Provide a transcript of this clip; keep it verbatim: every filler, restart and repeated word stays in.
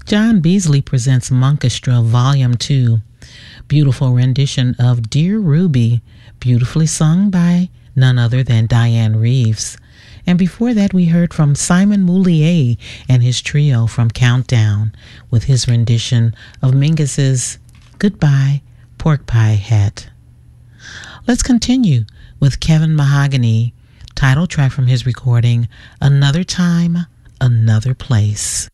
John Beasley presents Monkestra Volume two, beautiful rendition of Dear Ruby, beautifully sung by none other than Diane Reeves. And before that, we heard from Simon Moulier and his trio from Countdown with his rendition of Mingus's Goodbye Pork Pie Hat. Let's continue with Kevin Mahogany, title track from his recording Another Time, Another Place.